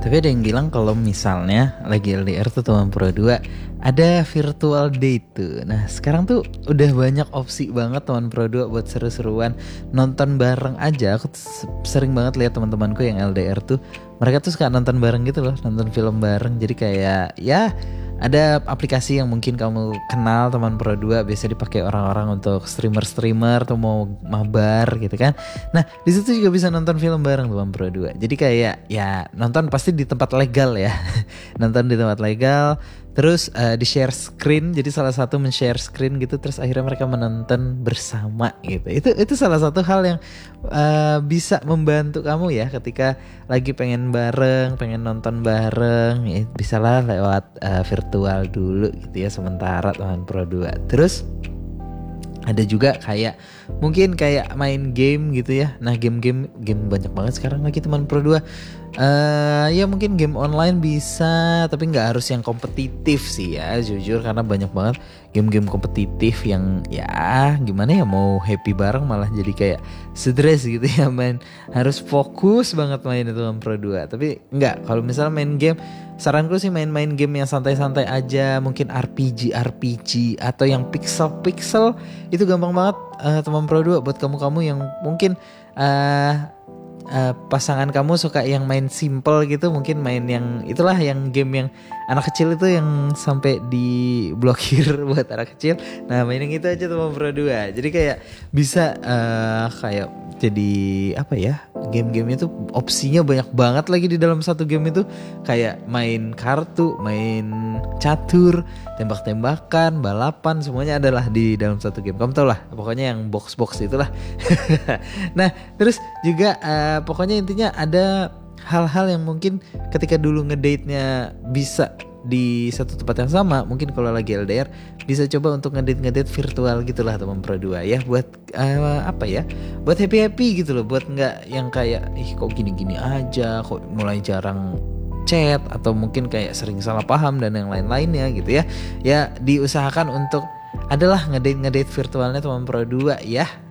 Tapi ada yang bilang kalau misalnya lagi LDR tuh teman pro 2 ada virtual date tuh. Nah sekarang tuh udah banyak opsi banget teman pro 2 buat seru-seruan nonton bareng aja. Aku sering banget lihat teman-temanku yang LDR tuh mereka tuh suka nonton bareng gitu loh, nonton film bareng. Jadi kayak ya ada aplikasi yang mungkin kamu kenal teman pro 2 biasa dipakai orang-orang untuk streamer-streamer atau mau mabar gitu kan. Nah, di situ juga bisa nonton film bareng teman pro 2. Jadi kayak ya nonton pasti di tempat legal ya. Nonton di tempat legal, terus di share screen. Jadi salah satu men-share screen gitu terus akhirnya mereka menonton bersama gitu. Itu salah satu hal yang bisa membantu kamu ya ketika lagi pengen bareng, pengen nonton bareng, ya bisalah lewat virtual dulu gitu ya sementara teman pro 2. Terus ada juga kayak mungkin kayak main game gitu ya. Nah game banyak banget sekarang lagi teman pro 2. Ya mungkin game online bisa, tapi nggak harus yang kompetitif sih ya jujur, karena banyak banget game-game kompetitif yang ya gimana ya mau happy bareng malah jadi kayak stres gitu ya, main harus fokus banget main itu teman pro 2. Tapi nggak, kalau misalnya main game saranku sih main game yang santai-santai aja, mungkin RPG atau yang pixel itu gampang banget teman pro 2 buat kamu yang mungkin pasangan kamu suka yang main simple gitu, mungkin main yang itulah yang game yang anak kecil itu yang sampai diblokir buat anak kecil. Nah main yang itu aja teman pro 2. Jadi kayak bisa kayak jadi apa ya, game-game itu opsinya banyak banget lagi di dalam satu game itu. Kayak main kartu, main catur, tembak-tembakan, balapan, semuanya adalah di dalam satu game. Kamu tau lah pokoknya yang box itulah. Nah terus juga pokoknya intinya ada hal-hal yang mungkin ketika dulu ngedate-nya bisa di satu tempat yang sama, mungkin kalau lagi LDR bisa coba untuk ngedate virtual gitulah teman pro 2 ya, buat apa ya, buat happy gitu loh, buat nggak yang kayak kok gini-gini aja, kok mulai jarang chat atau mungkin kayak sering salah paham dan yang lain-lainnya gitu ya. Ya diusahakan untuk adalah ngedate virtualnya teman pro 2 ya.